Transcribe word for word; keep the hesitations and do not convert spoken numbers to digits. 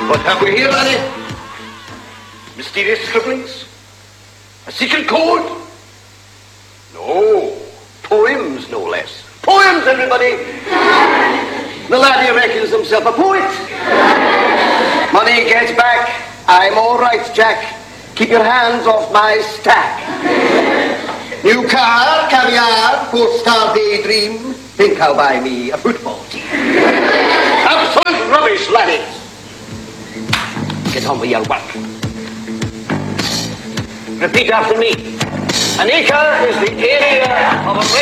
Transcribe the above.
What have we here, laddie? Mysterious scribblings? A secret code? No. Poems, no less. Poems, everybody! The laddie reckons himself a poet. Money gets back. I'm all right, Jack. Keep your hands off my stack. New car, caviar, four-star daydream. Think I'll buy me a football team. Absolute rubbish, laddies. Get on with your work. Repeat after me. An acre is the area of a